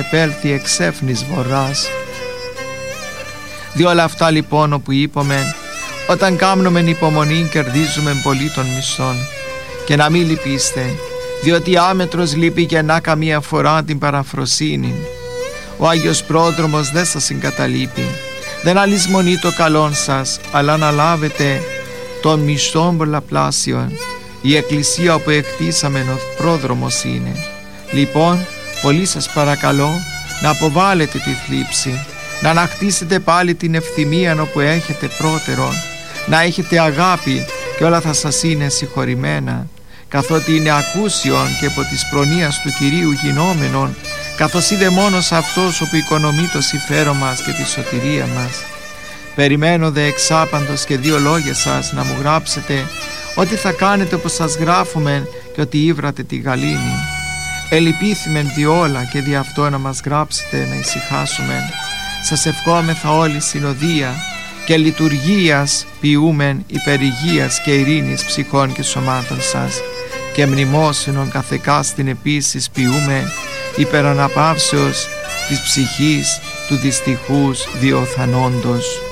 επέλθει εξέφνης βορράς. Δι' όλα αυτά λοιπόν όπου είπαμε, όταν κάμνομεν υπομονή κερδίζουμε πολύ των μισθών. Και να μην λυπήστε, διότι άμετρος λείπει και να καμία φορά την παραφροσύνη. Ο Άγιος Πρόδρομος δεν σας συγκαταλείπει, δεν αλυσμονεί το καλόν σας, αλλά να λάβετε των μισθών πολλαπλάσιων. Η εκκλησία όπου εκτίσαμεν ο πρόδρομος είναι. Λοιπόν, πολύ σας παρακαλώ να αποβάλλετε τη θλίψη, να ανακτήσετε πάλι την ευθυμία όπου έχετε πρώτερον, να έχετε αγάπη και όλα θα σας είναι συγχωρημένα, καθότι είναι ακούσιον και από της προνοίας του Κυρίου γινόμενον, καθώς είδε μόνος αυτός όπου οικονομεί το συμφέρον μας και τη σωτηρία μας. Περιμένω δε εξάπαντος και 2 λόγια σας να μου γράψετε ότι θα κάνετε όπως σας γράφουμε και ότι ήβρατε τη γαλήνη. Ελυπήθημεν δι' όλα και δι' αυτό να μας γράψετε να ησυχάσουμε. Σας ευχόμεθα όλη συνοδεία και λειτουργίας ποιούμεν υπερηγίας και ειρήνης ψυχών και σωμάτων σας, και μνημόσυνον καθεκάστην επίσης ποιούμε υπεραναπαύσεως της ψυχής του δυστυχούς διοθανόντος.